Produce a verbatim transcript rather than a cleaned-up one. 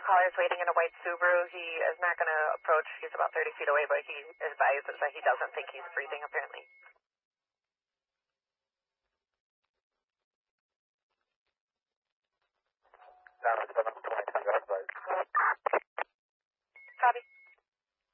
caller is waiting in a white Subaru. He is not going to approach. He's about thirty feet away, but he advises that he doesn't think he's breathing, apparently. Down at seven